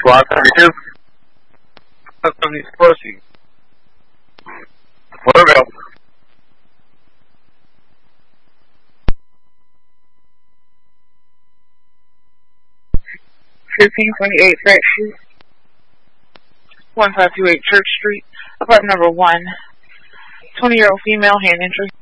block is of these pussies. We're available. 1528 Grant Street, 1528 Church Street, apartment number 1. 20-year-old female, hand injury.